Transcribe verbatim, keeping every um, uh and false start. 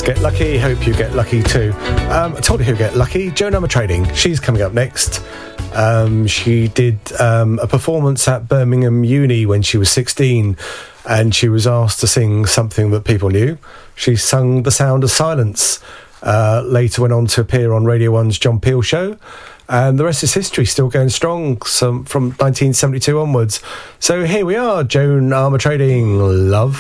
Let's get lucky. Hope you get lucky too. Um, I told you who'd get lucky. Joan Armatrading. She's coming up next. Um, she did um, a performance at Birmingham Uni when she was sixteen, and she was asked to sing something that people knew. She sung The Sound of Silence. Uh, later went on to appear on Radio one's John Peel Show. And the rest is history, still going strong some, from nineteen seventy-two onwards. So here we are, Joan Armatrading, Love.